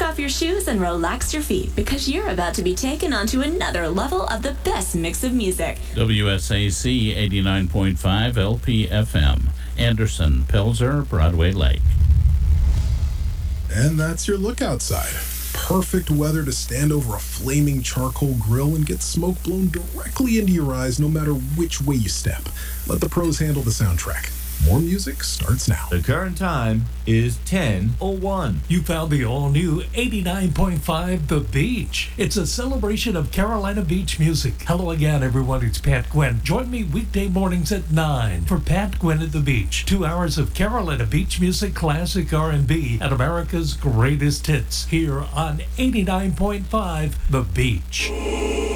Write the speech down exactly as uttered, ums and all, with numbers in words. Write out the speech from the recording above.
off your shoes and relax your feet because you're about to be taken onto another level of the best mix of music. W S A C eighty-nine point five L P F M, Anderson, Pilser, Broadway Lake. And that's your look outside. Perfect weather to stand over a flaming charcoal grill and get smoke blown directly into your eyes no matter which way you step. Let the pros handle the soundtrack. More music starts now. The current time is ten oh one. You found the all-new eighty-nine point five The Beach. It's a celebration of Carolina Beach music. Hello again, everyone. It's Pat Gwynn. Join me weekday mornings at nine for Pat Gwynn at the Beach. Two hours of Carolina Beach music, classic R and B, and America's greatest hits here on eighty-nine point five The Beach.